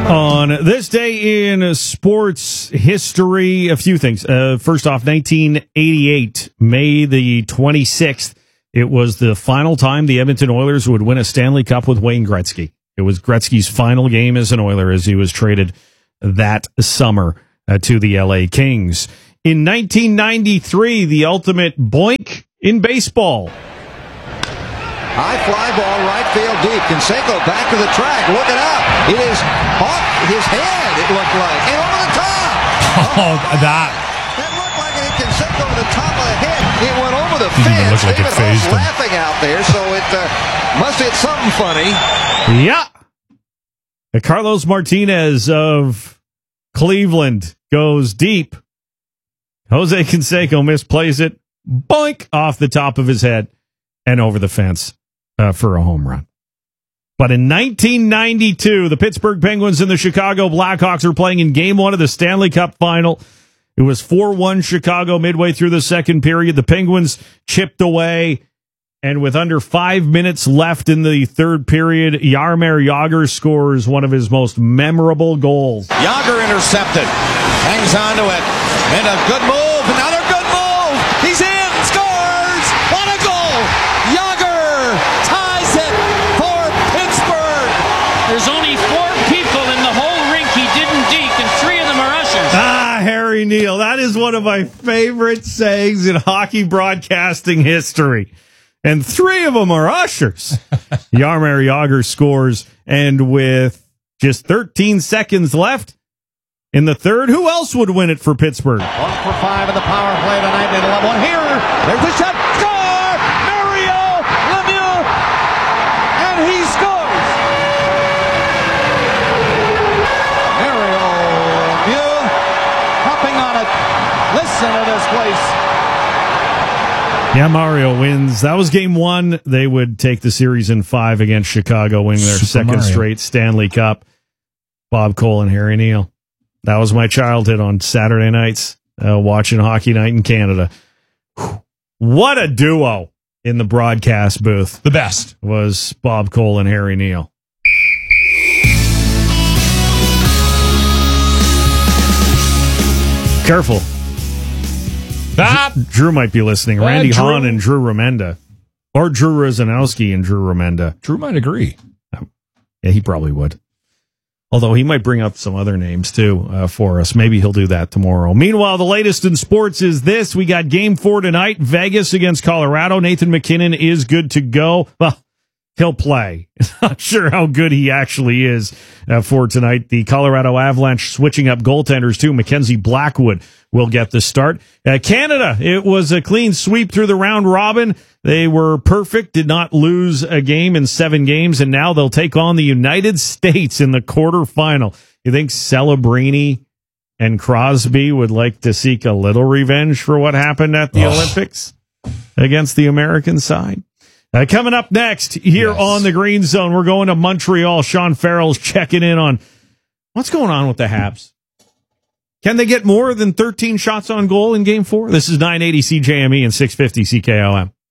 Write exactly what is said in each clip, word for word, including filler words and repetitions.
On this day in sports history, a few things. Uh, first off, nineteen eighty-eight, May the twenty-sixth, it was the final time the Edmonton Oilers would win a Stanley Cup with Wayne Gretzky. It was Gretzky's final game as an Oiler as he was traded that summer uh, to the L A Kings. In nineteen ninety-three, the ultimate boink in baseball. High fly ball, right field deep. Canseco back to the track, looking up. It is off his head, it looked like, and over the top. Oh, that. It looked like it hit Canseco to the top of the head. It went over the Didn't even fence. look like it David phased Hull's him. laughing out there, so it uh, must hit something funny. Yeah. Carlos Martinez of Cleveland goes deep. Jose Canseco misplays it. Boink off the top of his head and over the fence uh, for a home run. But in nineteen ninety-two, the Pittsburgh Penguins and the Chicago Blackhawks are playing in Game one of the Stanley Cup Final. It was four one Chicago midway through the second period. The Penguins chipped away, and with under five minutes left in the third period, Jaromir Jagr scores one of his most memorable goals. Jagr intercepted, hangs on to it, and a good move, another good move. He's in, scores! What a goal! Jagr ties it for Pittsburgh. There's only four people in the whole rink he didn't deke, and three of them are ushers. Ah, Harry Neal. That is one of my favorite sayings in hockey broadcasting history. And three of them are ushers. Jaromir Jagr scores, and with just thirteen seconds left in the third, who else would win it for Pittsburgh? One for five in the power play tonight. They'll have one here. There's the shot. Score! Mario Lemieux! And he scores! Mario Lemieux hopping on it. Listen to this place. Yeah, Mario wins. That was game one. They would take the series in five against Chicago, winning their Super second Mario. straight Stanley Cup. Bob Cole and Harry Neal. That was my childhood on Saturday nights, uh, watching Hockey Night in Canada. Whew. What a duo in the broadcast booth The best. was Bob Cole and Harry Neal. Careful. That. Drew might be listening. Yeah, Randy Drew. Hahn and Drew Remenda. Or Drew Rozanowski and Drew Remenda. Drew might agree. Yeah, he probably would. Although he might bring up some other names too uh, for us. Maybe he'll do that tomorrow. Meanwhile, the latest in sports is this. We got game four tonight. Vegas against Colorado. Nathan McKinnon is good to go. Well, he'll play. Not sure how good he actually is uh, for tonight. The Colorado Avalanche switching up goaltenders too. Mackenzie Blackwood will get the start. Uh, Canada, it was a clean sweep through the round robin. They were perfect, did not lose a game in seven games, and now they'll take on the United States in the quarterfinal. You think Celebrini and Crosby would like to seek a little revenge for what happened at the Ugh. Olympics against the American side? Uh, coming up next here Yes. on the Green Zone, we're going to Montreal. Sean Farrell's checking in on what's going on with the Habs. Can they get more than thirteen shots on goal in game four? This is nine eighty C J M E and six fifty C K O M.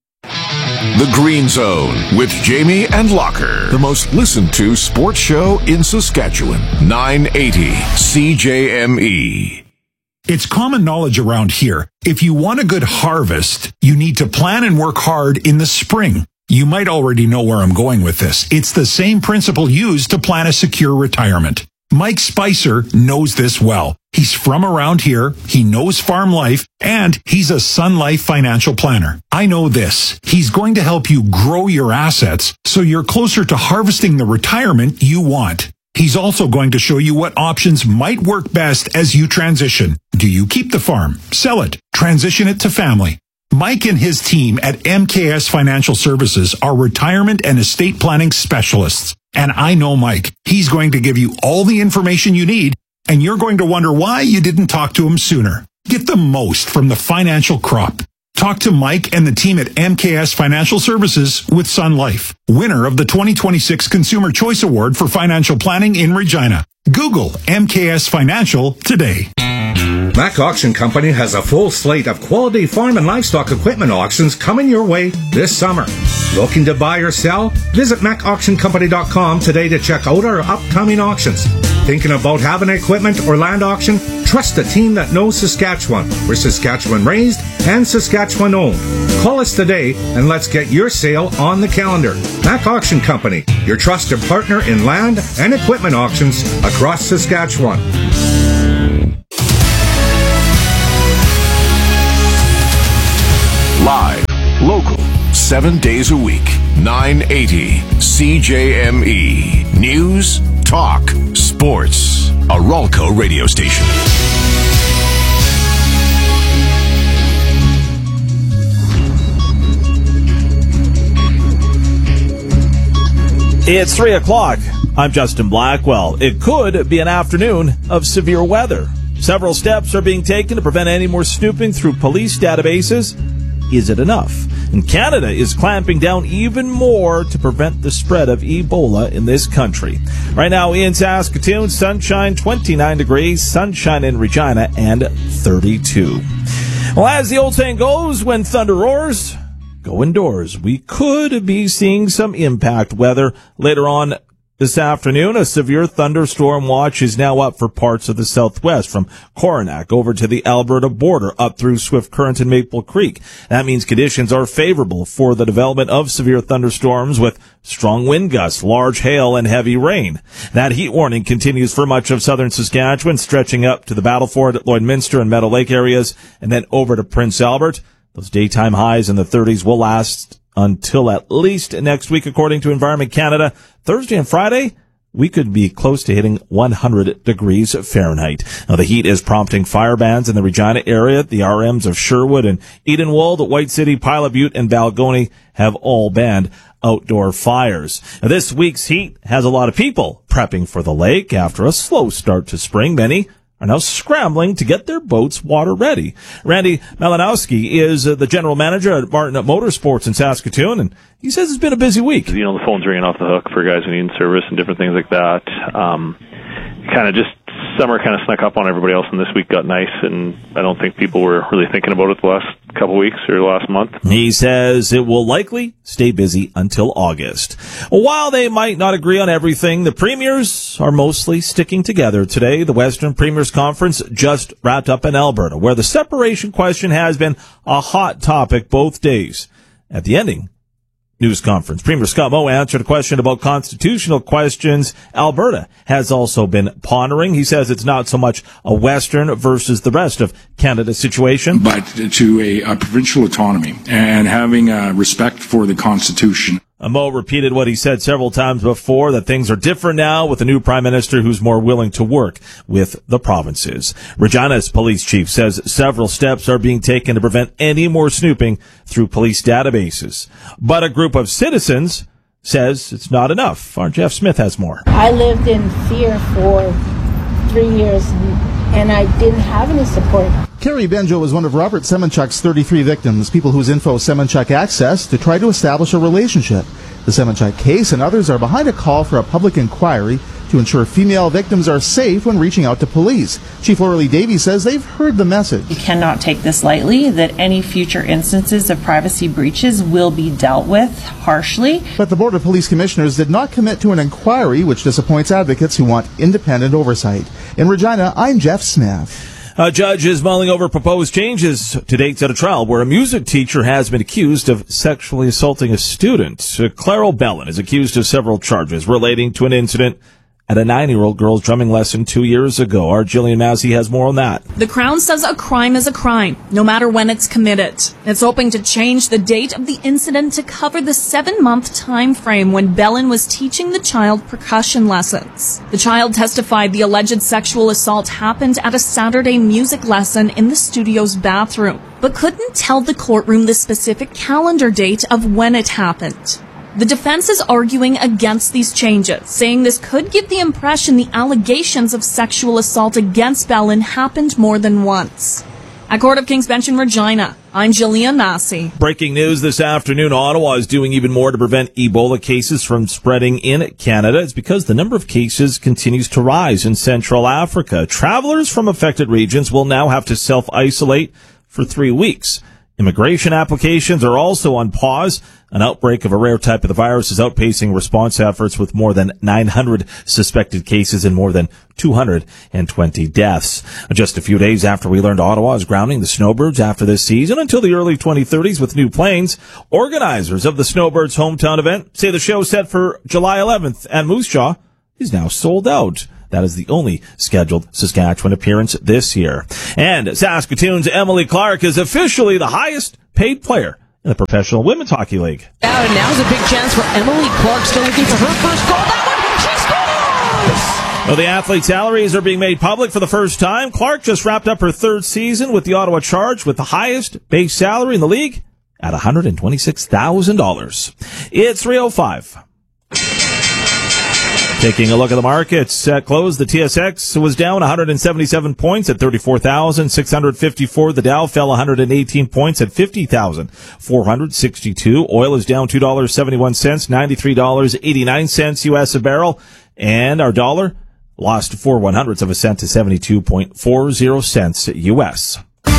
The Green Zone with Jamie and Locker. The most listened to sports show in Saskatchewan. nine eighty C J M E. It's common knowledge around here. If you want a good harvest, you need to plan and work hard in the spring. You might already know where I'm going with this. It's the same principle used to plan a secure retirement. Mike Spicer knows this well. He's from around here, he knows farm life, and he's a Sun Life financial planner. I know this. He's going to help you grow your assets so you're closer to harvesting the retirement you want. He's also going to show you what options might work best as you transition. Do you keep the farm, sell it, transition it to family? Mike and his team at M K S Financial Services are retirement and estate planning specialists. And I know Mike. He's going to give you all the information you need, and you're going to wonder why you didn't talk to him sooner. Get the most from the financial crop. Talk to Mike and the team at M K S Financial Services with Sun Life, winner of the twenty twenty-six Consumer Choice Award for Financial Planning in Regina. Google M K S Financial today. Mac Auction Company has a full slate of quality farm and livestock equipment auctions coming your way this summer. Looking to buy or sell? Visit Mac Auction Company dot com today to check out our upcoming auctions. Thinking about having an equipment or land auction? Trust a team that knows Saskatchewan. We're Saskatchewan raised and Saskatchewan owned. Call us today and let's get your sale on the calendar. Mac Auction Company, your trusted partner in land and equipment auctions across Saskatchewan. Live, local, seven days a week, nine eighty C J M E. News, talk, sports. A Ralco radio station. It's three o'clock. I'm Justin Blackwell. It could be an afternoon of severe weather. Several steps are being taken to prevent any more snooping through police databases. Is it enough? And Canada is clamping down even more to prevent the spread of Ebola in this country. Right now in Saskatoon, sunshine, twenty-nine degrees, sunshine in Regina, and thirty-two. Well, as the old saying goes, when thunder roars, go indoors. We could be seeing some impact weather later on this afternoon. A severe thunderstorm watch is now up for parts of the southwest, from Coronach over to the Alberta border, up through Swift Current and Maple Creek. That means conditions are favorable for the development of severe thunderstorms with strong wind gusts, large hail, and heavy rain. That heat warning continues for much of southern Saskatchewan, stretching up to the Battleford, Lloydminster, and Meadow Lake areas, and then over to Prince Albert. Those daytime highs in the thirties will last until at least next week, according to Environment Canada. Thursday and Friday, we could be close to hitting one hundred degrees Fahrenheit. Now, the heat is prompting fire bans in the Regina area. The R Ms of Sherwood and Edenwold, White City, Pilot Butte, and Balgony have all banned outdoor fires. Now, this week's heat has a lot of people prepping for the lake after a slow start to spring. Many are now scrambling to get their boats water ready. Randy Malinowski is uh, the general manager at Martin Motorsports in Saskatoon, and he says it's been a busy week. You know, the phone's ringing off the hook for guys who need service and different things like that. Um, kind of just summer kind of snuck up on everybody else, and this week got nice, and I don't think people were really thinking about it the last couple weeks or the last month. He says it will likely stay busy until August. While they might not agree on everything, the premiers are mostly sticking together. Today, the Western Premiers Conference just wrapped up in Alberta, where the separation question has been a hot topic both days. At the ending news conference, Premier Scott Moe answered a question about constitutional questions Alberta has also been pondering. He says it's not so much a Western versus the rest of Canada situation, but to a, a provincial autonomy and having uh, respect for the Constitution. Moe repeated what he said several times before, that things are different now with a new prime minister who's more willing to work with the provinces. Regina's police chief says several steps are being taken to prevent any more snooping through police databases. But a group of citizens says it's not enough. Our Jeff Smith has more. I lived in fear for three years and I didn't have any support. Carrie Benjo was one of Robert Semenchuk's thirty-three victims, people whose info Semenchuk accessed to try to establish a relationship. The Semenchuk case and others are behind a call for a public inquiry to ensure female victims are safe when reaching out to police. Chief Laurelie Davies says they've heard the message. You cannot take this lightly, that any future instances of privacy breaches will be dealt with harshly. But the Board of Police Commissioners did not commit to an inquiry, which disappoints advocates who want independent oversight. In Regina, I'm Jeff Smith. A judge is mulling over proposed changes to dates at a trial where a music teacher has been accused of sexually assaulting a student. Claire O'Bellin is accused of several charges relating to an incident at a nine-year-old girl's drumming lesson two years ago. Our Jillian Massey has more on that. The Crown says a crime is a crime, no matter when it's committed. It's hoping to change the date of the incident to cover the seven-month time frame when Bellin was teaching the child percussion lessons. The child testified the alleged sexual assault happened at a Saturday music lesson in the studio's bathroom, but couldn't tell the courtroom the specific calendar date of when it happened. The defense is arguing against these changes, saying this could give the impression the allegations of sexual assault against Bellin happened more than once. At Court of King's Bench in Regina, I'm Jillian Massey. Breaking news this afternoon, Ottawa is doing even more to prevent Ebola cases from spreading in Canada. It's because the number of cases continues to rise in Central Africa. Travelers from affected regions will now have to self-isolate for three weeks. Immigration applications are also on pause. An outbreak of a rare type of the virus is outpacing response efforts with more than nine hundred suspected cases and more than two hundred twenty deaths. Just a few days after we learned Ottawa is grounding the Snowbirds after this season until the early twenty thirties with new planes, organizers of the Snowbirds hometown event say the show set for July eleventh at Moose Jaw is now sold out. That is the only scheduled Saskatchewan appearance this year. And Saskatoon's Emily Clark is officially the highest paid player in the Professional Women's Hockey League. Now, and now's a big chance for Emily Clark, still looking for her first goal. That one, she scores! Well, the athlete's salaries are being made public for the first time. Clark just wrapped up her third season with the Ottawa Charge with the highest base salary in the league at one hundred twenty-six thousand dollars. It's three oh five. Taking a look at the markets at close, the T S X was down one hundred seventy-seven points at thirty-four thousand six hundred fifty-four. The Dow fell one hundred eighteen points at fifty thousand four hundred sixty-two. Oil is down two dollars and seventy-one cents, ninety-three dollars and eighty-nine cents U S a barrel. And our dollar lost four one hundredths of a cent to seventy-two point four zero cents U S.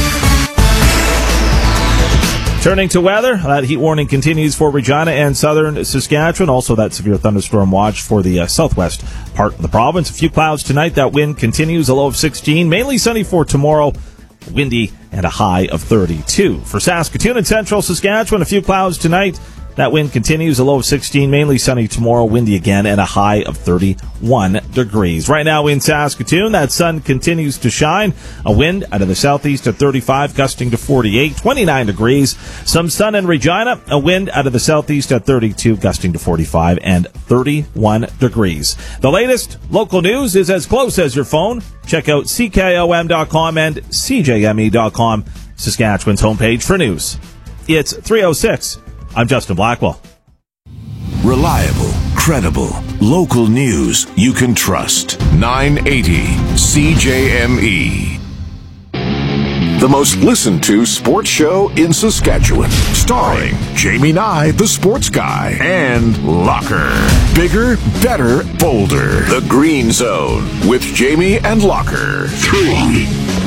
Turning to weather, that heat warning continues for Regina and southern Saskatchewan. Also, that severe thunderstorm watch for the uh, southwest part of the province. A few clouds tonight. That wind continues, a low of sixteen. Mainly sunny for tomorrow, windy and a high of thirty-two. For Saskatoon and central Saskatchewan, a few clouds tonight. That wind continues, a low of sixteen, mainly sunny tomorrow, windy again, and a high of thirty-one degrees. Right now in Saskatoon, that sun continues to shine. A wind out of the southeast at thirty-five, gusting to forty-eight, twenty-nine degrees. Some sun in Regina, a wind out of the southeast at thirty-two, gusting to forty-five, and thirty-one degrees. The latest local news is as close as your phone. Check out C K O M dot com and C J M E dot com, Saskatchewan's homepage for news. It's three oh six. I'm Justin Blackwell. Reliable, credible, local news you can trust. nine eighty C J M E. The most listened to sports show in Saskatchewan. Starring Jamie Nye, the sports guy, and Locker. Bigger, better, bolder. The Green Zone with Jamie and Locker. Three.